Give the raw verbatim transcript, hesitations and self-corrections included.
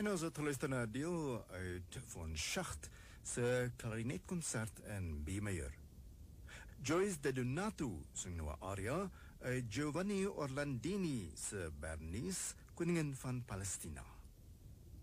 En ons het geluister na 'n deel uit van Schacht se klarinetconcert in B majeur. Joyce De Donato sing nou 'n aria uit Giovanni Orlandini se Bernice, Koningin van Palestina.